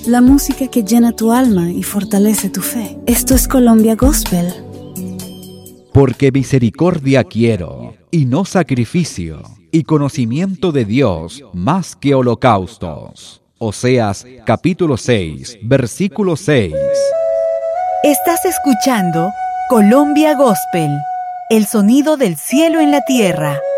la música que llena tu alma y fortalece tu fe. Esto es Colombia Gospel. Porque misericordia quiero, y no sacrificio, y conocimiento de Dios más que holocaustos. Oseas, capítulo 6, versículo 6. Estás escuchando Colombia Gospel, el sonido del cielo en la tierra.